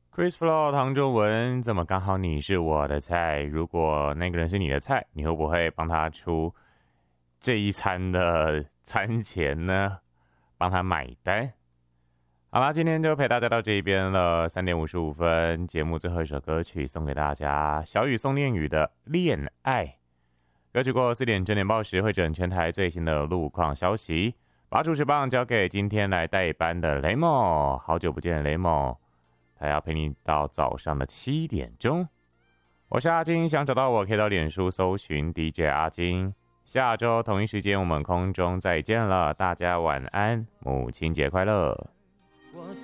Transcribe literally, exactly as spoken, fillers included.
Chris Flow 唐仲文，怎么刚好你是我的菜？如果那个人是你的菜，你会不会帮他出这一餐的餐钱呢？帮他买单？好啦，今天就陪大家到这边了，三点五十五分，节目最后一首歌曲送给大家，小雨送恋雨的《恋爱》。歌曲过后四点整点报时会整全台最新的路况消息，把主持棒交给今天来代班的雷梦，好久不见的雷梦。他要陪你到早上的七点钟。我是阿金，想找到我可以到脸书搜寻 D J 阿金。下周同一时间我们空中再见了，大家晚安，母亲节快乐。 我